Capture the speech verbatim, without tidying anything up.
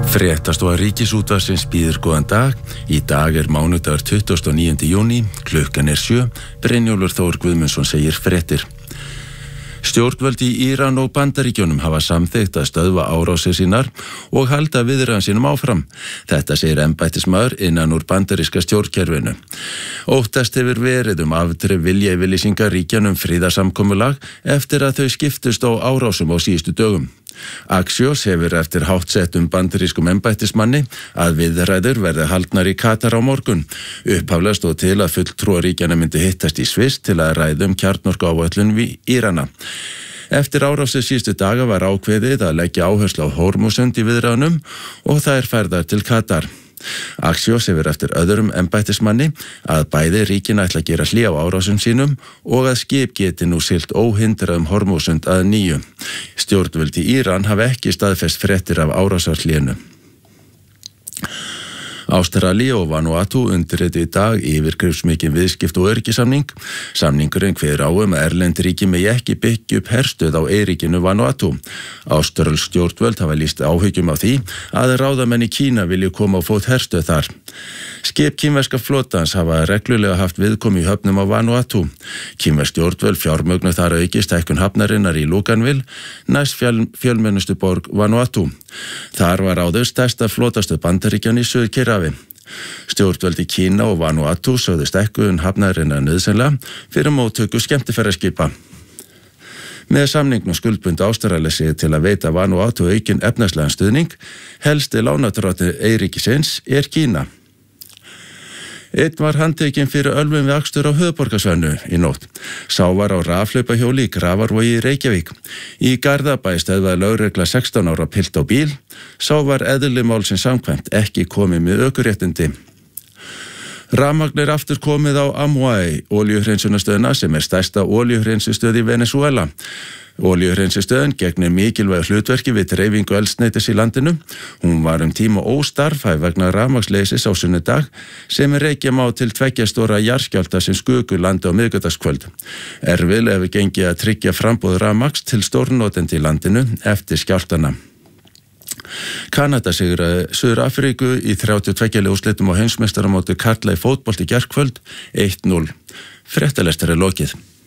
Fréttastofa Ríkisútvarpsins býður góðan dag. Í dag er mánudagur tuttugasta og níunda júní, klukkan er sjö. Brynjólfur Þór Guðmundsson segir fréttir. Stjórnvöld í Íran og Bandaríkjunum hafa samþykkt að stöðva árásir sínar og halda viðræðum sínum áfram. Þetta segir embættismaður innan úr bandaríska stjórnkerfinu. Óttast hefur verið um afdrif viljayfirlýsinga ríkjanna um friðarsamkomulag eftir að þau skiptust á árásum á síðustu dögum. Axios hefur eftir háttsettum bandarískum embættismanni að viðræður verði haldnar í Katar á morgun. Upphaflega stóð til að fulltrúar ríkjanna myndi hittast í Sviss til að ræða um kjarnorkuáætlun við Írana. Eftir árásir síðustu daga var ákveðið að leggja áherslu á Hormúsund í viðræðunum og það er færðar til Katar. Axios hefur eftir öðrum embættismanni að bæði ríkin ætla að gera hlé á árásum sínum og að skip geti nú siglt óhindrað um Hormúsund að nýju. Stjórnvöld í Íran hafa ekki staðfest fréttir af árásarhlénu. Ástralía og Vanuatu undirrituðu í dag yfirgripsmikinn viðskipt- og öryggissamning. Samningurinn kveður á um að erlend ríki megi ekki byggja upp herstöð á eyríkinu Vanuatu. Áströlsk stjórnvöld hafa lýst áhyggjum af því að ráðamenn í Kína vilji koma á fót herstöð þar. Skip kínverska flotans hafa reglulega haft viðkomu í höfnum á Vanuatu. Kínversk stjórnvöld fjármögnu þar að auki stækkun hafnarinnar í Luganville, næst fjöl, fjölmennustu borg Vanuatu. Þar var áður stærsta flotastöð Bandaríkjanna í Suður-Kyrrahafi. Stjórnvöld í Kína og Vanuatu sögðu stækkun hafnarinnar nauðsynlega fyrir móttöku skemmtiferðaskipa. Með samningnum skuldbundu Ástralía sig til að veita Vanuatu aukinn efnahagslegan stuðning. Helsti lánardrottni eyríkisins er Kína. Einn var handtekinn fyrir ölvun við akstur á höfuðborgarsvæðinu í nótt. Sá var á rafhlaupahjóli í Grafarvogi í Reykjavík. Í Garðabæ stöðvaði lögregla sextán ára pilt á bíl. Sá var eðli málsins samkvæmt ekki komið með ökuréttindi. Rafmagn er aftur komið á Amway, olíuhreinsunarstöðina sem er stærsta olíuhreinsustöð í Venezuela. Olíuhreinsustöðin gegnir mikilvægu hlutverki við dreifingu eldsneytis í landinu. Hún var um tíma óstarfhæf vegna rafmagnsleysis á sunnudag sem rekja má til tveggja stóra jarðskjálfta sem skugu landi á miðvikudagskvöld. Erfiðlega hefur gengið að tryggja framboð rafmagns til stórnotenda í landinu eftir skjálftana. Kanada sigraði Suður-Afríku í þrjátíu og tveggja liða úrslitum á heimsmeistaramóti karla í fótbolta í gærkvöld eitt núll. Fréttalestur er lokið.